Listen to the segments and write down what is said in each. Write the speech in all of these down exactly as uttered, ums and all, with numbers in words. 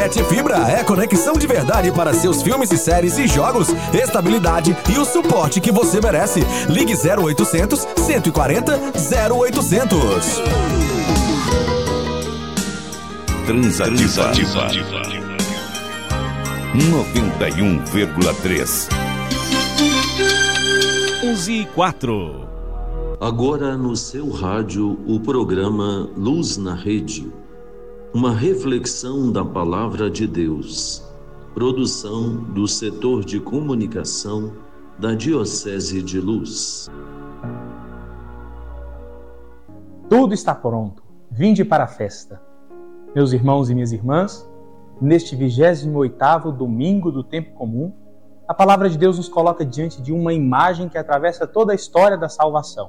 Net Fibra é conexão de verdade para seus filmes e séries e jogos, estabilidade e o suporte que você merece. Ligue zero oitocentos, cento e quarenta, zero oitocentos. Transativa. noventa e um vírgula três. onze e quatro. Agora no seu rádio, o programa Luz na Rede. Uma reflexão da Palavra de Deus. Produção do setor de comunicação da Diocese de Luz. Tudo está pronto. Vinde para a festa. Meus irmãos e minhas irmãs, neste vigésimo oitavo domingo do tempo comum, a Palavra de Deus nos coloca diante de uma imagem que atravessa toda a história da salvação.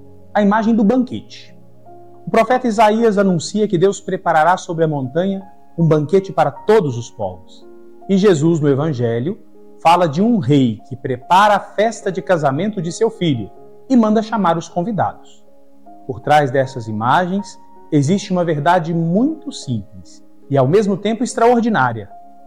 A imagem do banquete. O profeta Isaías anuncia que Deus preparará sobre a montanha um banquete para todos os povos. E Jesus, no Evangelho, fala de um rei que prepara a festa de casamento de seu filho e manda chamar os convidados. Por trás dessas imagens existe uma verdade muito simples e, ao mesmo tempo, extraordinária.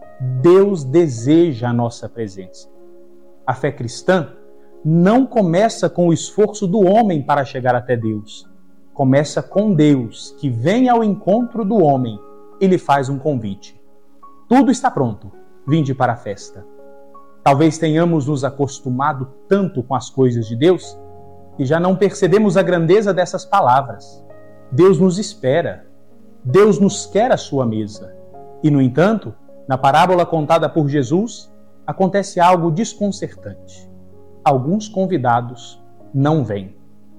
Deus deseja a nossa presença. A fé cristã não começa com o esforço do homem para chegar até Deus. Começa com Deus, que vem ao encontro do homem e lhe faz um convite. Tudo está pronto, vinde para a festa. Talvez tenhamos nos acostumado tanto com as coisas de Deus que já não percebemos a grandeza dessas palavras. Deus nos espera, Deus nos quer à sua mesa. E, no entanto, na parábola contada por Jesus, acontece algo desconcertante. Alguns convidados não vêm.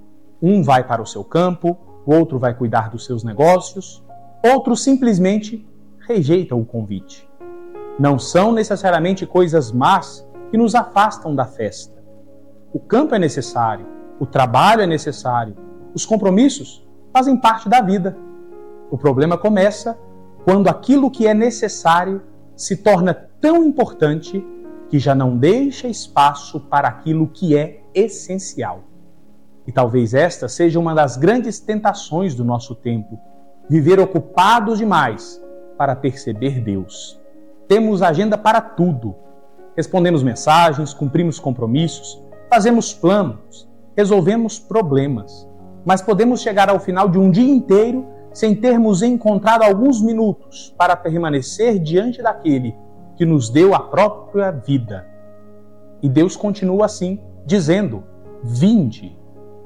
Um vai para o seu campo, o outro vai cuidar dos seus negócios, outro simplesmente rejeita o convite. Não são necessariamente coisas más que nos afastam da festa. O campo é necessário, o trabalho é necessário, os compromissos fazem parte da vida. O problema começa quando aquilo que é necessário se torna tão importante que já não deixa espaço para aquilo que é essencial. E talvez esta seja uma das grandes tentações do nosso tempo, viver ocupados demais para perceber Deus. Temos agenda para tudo. Respondemos mensagens, cumprimos compromissos, fazemos planos, resolvemos problemas. Mas podemos chegar ao final de um dia inteiro sem termos encontrado alguns minutos para permanecer diante daquele que nos deu a própria vida. E Deus continua assim, dizendo: vinde.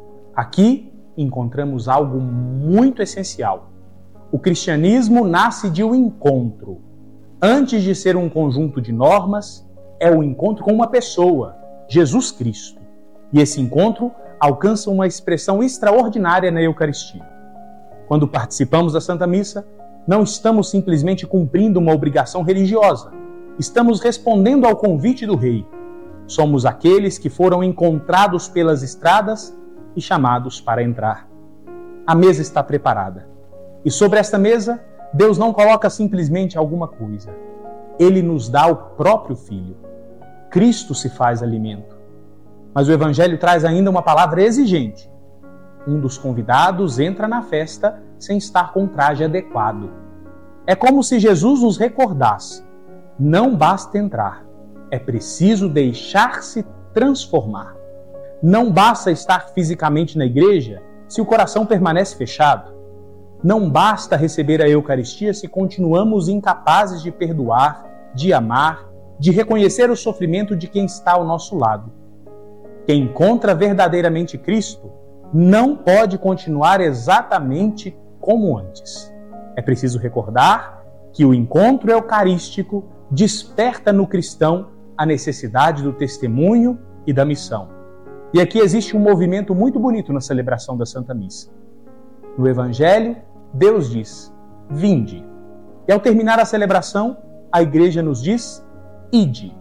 Aqui encontramos algo muito essencial. O cristianismo nasce de um encontro. Antes de ser um conjunto de normas, é o encontro com uma pessoa, Jesus Cristo. E esse encontro alcança uma expressão extraordinária na Eucaristia. Quando participamos da Santa Missa, não estamos simplesmente cumprindo uma obrigação religiosa. Estamos respondendo ao convite do Rei. Somos aqueles que foram encontrados pelas estradas e chamados para entrar. A mesa está preparada. E sobre esta mesa, Deus não coloca simplesmente alguma coisa. Ele nos dá o próprio Filho. Cristo se faz alimento. Mas o Evangelho traz ainda uma palavra exigente. Um dos convidados entra na festa sem estar com o traje adequado. É como se Jesus nos recordasse: não basta entrar, é preciso deixar-se transformar. Não basta estar fisicamente na igreja se o coração permanece fechado. Não basta receber a Eucaristia se continuamos incapazes de perdoar, de amar, de reconhecer o sofrimento de quem está ao nosso lado. Quem encontra verdadeiramente Cristo não pode continuar exatamente como antes. É preciso recordar que o encontro eucarístico desperta no cristão a necessidade do testemunho e da missão. E aqui existe um movimento muito bonito na celebração da Santa Missa. No Evangelho, Deus diz: vinde. E ao terminar a celebração, a Igreja nos diz: ide.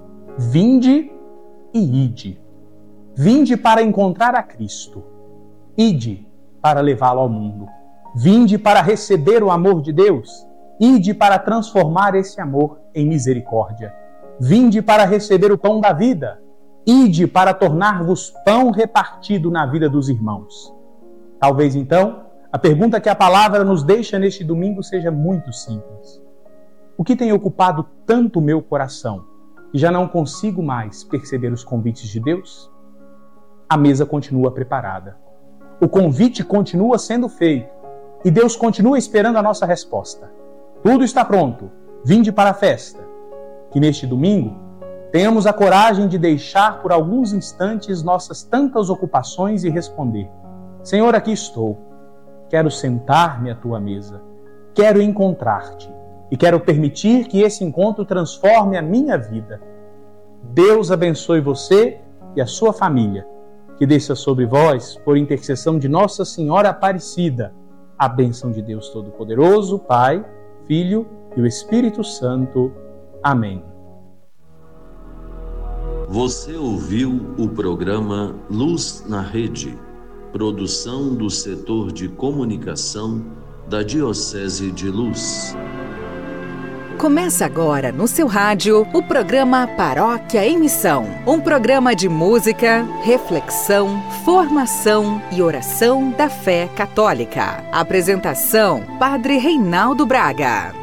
Vinde e ide. Vinde para encontrar a Cristo. Ide para levá-lo ao mundo. Vinde para receber o amor de Deus. Ide para transformar esse amor em misericórdia. Vinde para receber o pão da vida. Ide para tornar-vos pão repartido na vida dos irmãos. Talvez então, a pergunta que a palavra nos deixa neste domingo seja muito simples. O que tem ocupado tanto o meu coração que já não consigo mais perceber os convites de Deus? A mesa continua preparada. O convite continua sendo feito e Deus continua esperando a nossa resposta. Tudo está pronto. Vinde para a festa. Que neste domingo tenhamos a coragem de deixar por alguns instantes nossas tantas ocupações e responder: Senhor, aqui estou. Quero sentar-me à tua mesa. Quero encontrar-te e quero permitir que esse encontro transforme a minha vida. Deus abençoe você e a sua família. Que desça sobre vós, por intercessão de Nossa Senhora Aparecida, a bênção de Deus Todo-Poderoso, Pai, Filho e o Espírito Santo. Amém. Você ouviu o programa Luz na Rede, produção do setor de comunicação da Diocese de Luz. Começa agora no seu rádio o programa Paróquia em Missão. Um programa de música, reflexão, formação e oração da fé católica. Apresentação: Padre Reinaldo Braga.